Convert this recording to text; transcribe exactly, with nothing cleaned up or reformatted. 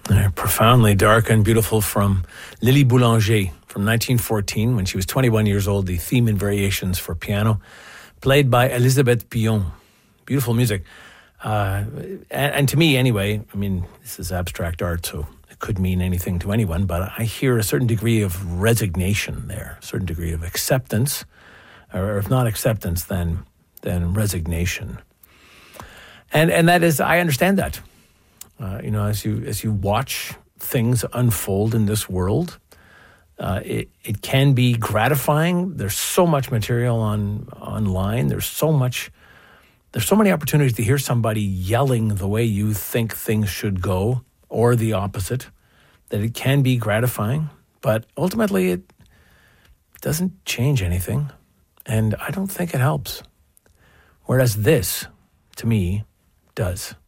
Uh, profoundly dark and beautiful from Lily Boulanger from nineteen fourteen, when she was twenty-one years old, the theme and variations for piano, played by Elisabeth Pillon. Beautiful music. Uh, and, and to me, anyway, I mean, this is abstract art, so it could mean anything to anyone, but I hear a certain degree of resignation there, a certain degree of acceptance, or if not acceptance, then then resignation. And and that is, I understand that. Uh, you know, as you as you watch things unfold in this world, uh, it it can be gratifying. There's so much material on online. There's so much. There's so many opportunities to hear somebody yelling the way you think things should go, or the opposite, that it can be gratifying. But ultimately, it doesn't change anything, and I don't think it helps. Whereas this, to me, does.